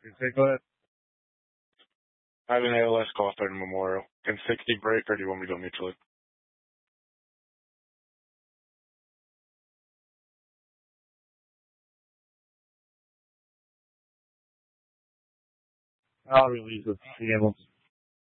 Okay, go ahead. I have an ALS call starting Memorial. Can 60 break, or do you want me to go mutually? I'll release it. The ambulance is